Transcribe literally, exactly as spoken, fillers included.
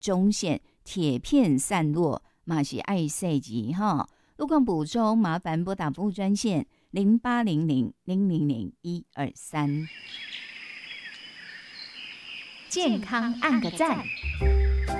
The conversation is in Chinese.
中线铁片散落，嘛是爱塞级哈。路况补充，麻烦拨打服务专线零八零零零零零一二三。 健康按个赞。